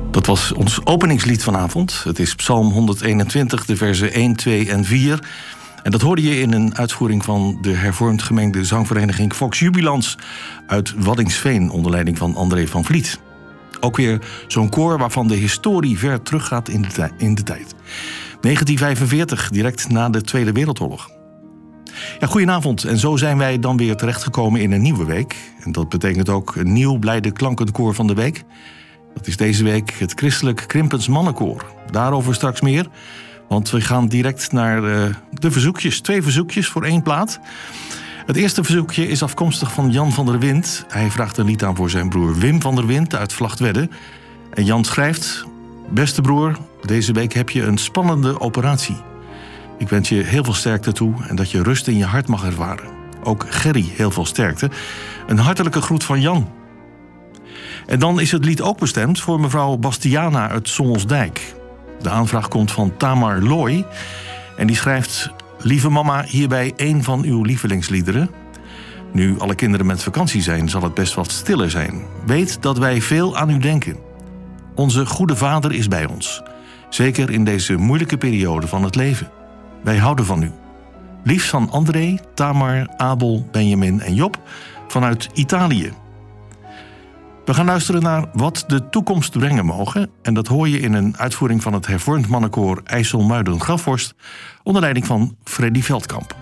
Dat was ons openingslied vanavond. Het is Psalm 121, de versen 1, 2 en 4. En dat hoorde je in een uitvoering van de hervormd gemengde zangvereniging Vox Jubilans uit Waddinxveen onder leiding van André van Vliet. Ook weer zo'n koor waarvan de historie ver teruggaat in de tijd. 1945, direct na de Tweede Wereldoorlog. Ja, goedenavond. En zo zijn wij dan weer terechtgekomen in een nieuwe week. En dat betekent ook een nieuw blijde klankenkoor van de week. Dat is deze week het Christelijk Krimpens Mannenkoor. Daarover straks meer. Want we gaan direct naar de verzoekjes. 2 verzoekjes voor 1 plaat. Het eerste verzoekje is afkomstig van Jan van der Wind. Hij vraagt een lied aan voor zijn broer Wim van der Wind uit Vlagtwedde. En Jan schrijft: beste broer, deze week heb je een spannende operatie. Ik wens je heel veel sterkte toe en dat je rust in je hart mag ervaren. Ook Gerry heel veel sterkte. Een hartelijke groet van Jan. En dan is het lied ook bestemd voor mevrouw Bastiana uit Sommelsdijk. De aanvraag komt van Tamar Looy. En die schrijft: lieve mama, hierbij 1 van uw lievelingsliederen. Nu alle kinderen met vakantie zijn, zal het best wat stiller zijn. Weet dat wij veel aan u denken. Onze goede vader is bij ons. Zeker in deze moeilijke periode van het leven. Wij houden van u. Liefst van André, Tamar, Abel, Benjamin en Job vanuit Italië. We gaan luisteren naar Wat de toekomst brengen mogen. En dat hoor je in een uitvoering van het hervormd mannenkoor IJsselmuiden-Grafhorst onder leiding van Freddy Veldkamp.